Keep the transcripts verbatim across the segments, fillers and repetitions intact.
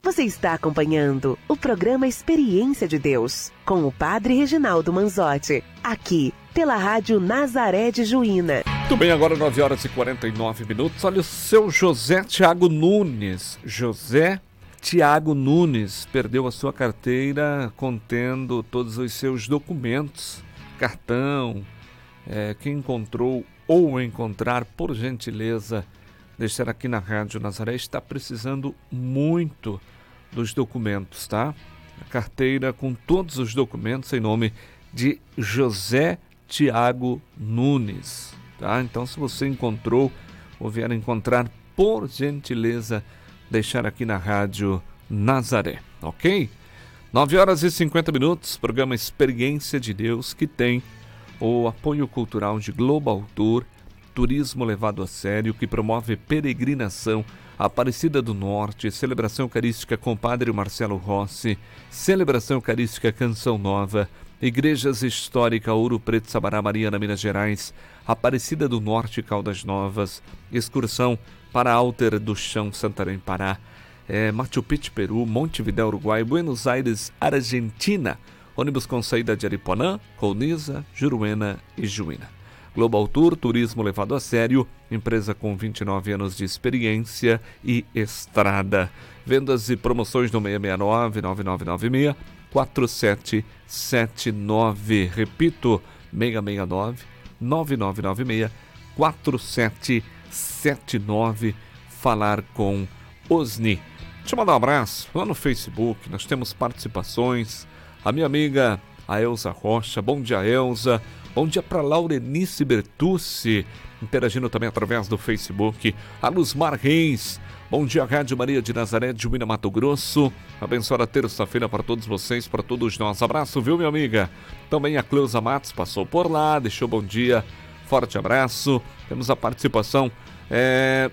Você está acompanhando o programa Experiência de Deus, com o Padre Reginaldo Manzotti, aqui pela Rádio Nazaré de Juína. Muito bem, agora nove horas e quarenta e nove minutos. Olha, o seu José Tiago Nunes. José Tiago Nunes perdeu a sua carteira contendo todos os seus documentos, cartão. É, quem encontrou ou encontrar, por gentileza, deixar aqui na Rádio Nazaré, está precisando muito dos documentos, tá? A carteira com todos os documentos em nome de José Tiago Nunes, tá? Então, se você encontrou ou vier encontrar, por gentileza, deixar aqui na Rádio Nazaré, ok? nove horas e cinquenta minutos, programa Experiência de Deus, que tem o apoio cultural de Global Tour, turismo levado a sério, que promove peregrinação, Aparecida do Norte, celebração eucarística com Padre Marcelo Rossi, celebração eucarística Canção Nova, Igrejas Histórica Ouro Preto, Sabará, Mariana, Minas Gerais, Aparecida do Norte, Caldas Novas, excursão para Alter do Chão, Santarém, Pará, é, Machu Picchu, Peru, Montevidéu, Uruguai, Buenos Aires, Argentina, ônibus com saída de Ariponã, Colniza, Juruena e Juína. Global Tour, turismo levado a sério, empresa com vinte e nove anos de experiência e estrada. Vendas e promoções no seis seis nove, nove nove nove seis, quatro sete sete nove. Repito, seis seis nove, nove nove nove seis, quatro sete sete nove. Falar com Osni. Deixa eu mandar um abraço lá no Facebook, nós temos participações. A minha amiga, a Elza Rocha. Bom dia, Elza. Bom dia para Laurenice Bertucci, interagindo também através do Facebook. A Luzmar Reis. Bom dia, Rádio Maria de Nazaré, de Juína, Mato Grosso. Abençoada terça-feira para todos vocês, para todos nós. Abraço, viu, minha amiga? Também a Cleusa Matos passou por lá, deixou bom dia. Forte abraço. Temos a participação é,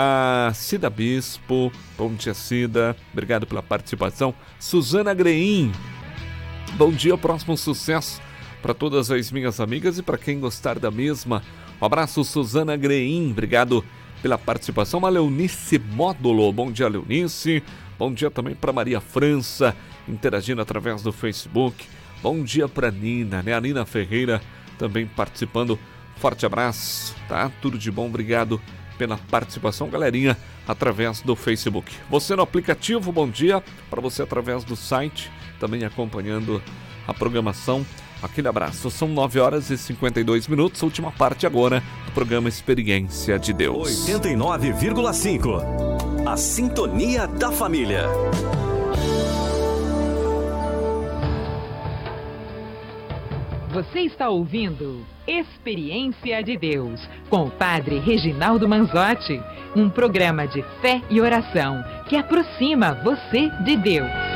da Cida Bispo. Bom dia, Cida. Obrigado pela participação. Suzana Greim. Bom dia, próximo sucesso para todas as minhas amigas e para quem gostar da mesma. Um abraço, Suzana Greim, obrigado pela participação. A Leonice Módulo, bom dia, Leonice. Bom dia também para Maria França, interagindo através do Facebook. Bom dia para Nina, né? A Nina Ferreira também participando. Forte abraço, tá? Tudo de bom, obrigado pela participação, galerinha, através do Facebook. Você no aplicativo, bom dia para você através do site, também acompanhando a programação. Aquele abraço. São nove horas e cinquenta e dois minutos, última parte agora do programa Experiência de Deus. oitenta e nove vírgula cinco. A sintonia da família. Você está ouvindo Experiência de Deus, com o Padre Reginaldo Manzotti, um programa de fé e oração que aproxima você de Deus.